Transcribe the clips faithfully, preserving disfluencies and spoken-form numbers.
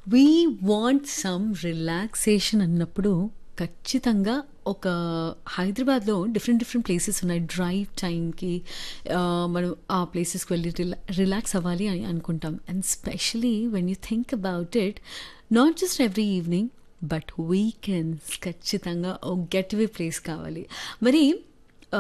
We want some relaxation అన్నప్పుడు ఖచ్చితంగా ఒక హైదరాబాద్లో డిఫరెంట్ డిఫరెంట్ ప్లేసెస్ ఉన్నాయి. డ్రైవ్ టైంకి మనం ఆ ప్లేసెస్కి వెళ్ళి రిలా రిలాక్స్ అవ్వాలి అని అనుకుంటాం. And specially when you think about it, not just every evening but weekends ఖచ్చితంగా ఒక గెట్వే ప్లేస్ కావాలి. మరి ఆ,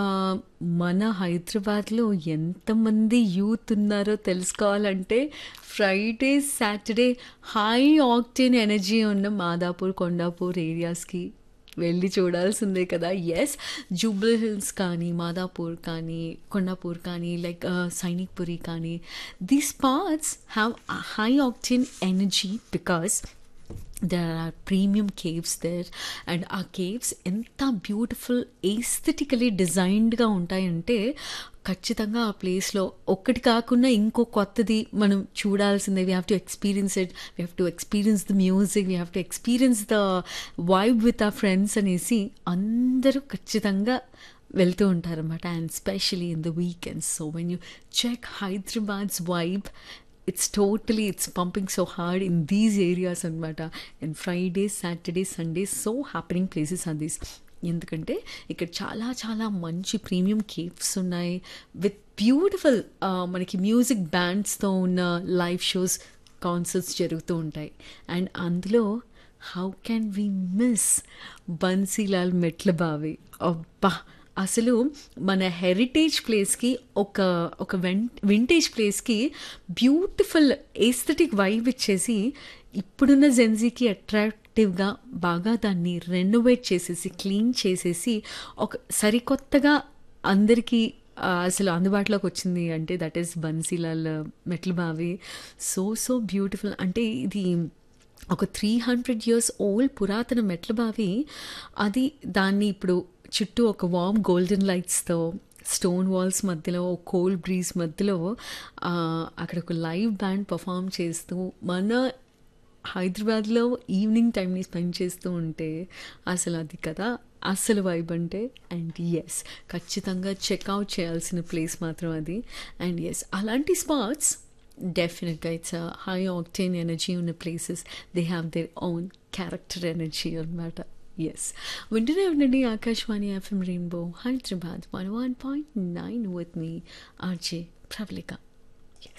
మన హైదరాబాద్లో ఎంతమంది యూత్ ఉన్నారో తెలుసుకోవాలంటే Friday Saturday high octane energy ఉన్న మాదాపూర్ కొండాపూర్ ఏరియాస్కి వెళ్ళి చూడాల్సిందే కదా. ఎస్, జూబ్లీ హిల్స్ కానీ మాదాపూర్ కానీ కొండాపూర్ కానీ లైక్ సైనిక్పురి కానీ, these parts have high octane energy because there are premium caves there, and ఆ కేవ్స్ ఎంత బ్యూటిఫుల్ ఏస్థెటికలీ డిజైన్డ్గా ఉంటాయంటే ఖచ్చితంగా ఆ ప్లేస్లో ఒక్కటి కాకుండా ఇంకో కొత్తది మనం చూడాల్సిందే. We have to experience it, we have to experience the music, we have to experience the vibe with ఆ ఫ్రెండ్స్ అనేసి అందరూ ఖచ్చితంగా వెళ్తూ ఉంటారన్నమాట. And specially in the weekends. So when you check Hyderabad's vibe, it's totally it's pumping so hard in these areas anamata. And Fridays, Saturdays, Sundays, so happening places are these. ఎందుకంటే ఇక్కడ చాలా చాలా మంచి ప్రీమియం కేవ్స్ ఉన్నాయి with beautiful మనకి music బ్యాండ్స్తో ఉన్న live shows, concerts జరుగుతూ ఉంటాయి. అండ్ అందులో how can we miss Bansilal మెట్ల బావి. అబ్బా, అసలు మన హెరిటేజ్ ప్లేస్కి ఒక ఒక వెన్ వింటేజ్ ప్లేస్కి బ్యూటిఫుల్ ఏస్థెటిక్ వైబ్ ఇచ్చేసి ఇప్పుడున్న జెన్జీకి అట్రాక్టివ్గా బాగా దాన్ని రెనోవేట్ చేసేసి క్లీన్ చేసేసి ఒక సరికొత్తగా అందరికీ అసలు అందుబాటులోకి వచ్చింది అంటే దట్ ఈస్ బన్సీలాల్ మెట్ల బావి. So so beautiful. అంటే ఇది ఒక త్రీ హండ్రెడ్ ఇయర్స్ ఓల్డ్ పురాతన మెట్ల బావి. అది దాన్ని ఇప్పుడు చుట్టూ ఒక వార్మ్ గోల్డెన్ లైట్స్తో, స్టోన్ వాల్స్ మధ్యలో, కోల్డ్ బ్రీజ్ మధ్యలో అక్కడ ఒక లైవ్ బ్యాండ్ పర్ఫామ్ చేస్తూ మన హైదరాబాద్లో ఈవినింగ్ టైంని స్పెండ్ చేస్తూ ఉంటే అసలు అది కదా అసలు వైబ్ అంటే. అండ్ ఎస్, ఖచ్చితంగా చెక్అవుట్ చేయాల్సిన ప్లేస్ మాత్రం అది. అండ్ ఎస్, అలాంటి స్పాట్స్ డెఫినెట్గా ఇట్స్ హై ఆక్టేన్ ఎనర్జీ ఉన్న places. They have their own character energy అన్నమాట. ఎస్, వింటూనే ఉండండి Akashvani FM rainbow Hyderabad one one point nine with me RJ Pravalika.